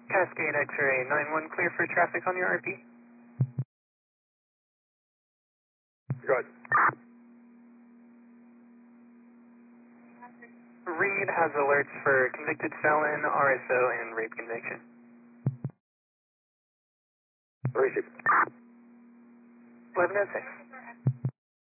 Cascade X-ray 9-1, clear for traffic on your RP. Good. Reed has alerts for convicted felon, RSO, and rape conviction. Receive. 1106.